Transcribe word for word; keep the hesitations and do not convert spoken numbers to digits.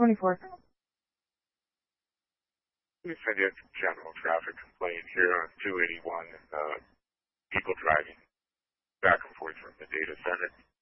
twenty-four. We send in general traffic complaint here on two eighty-one. Uh, people driving back and forth from the data center.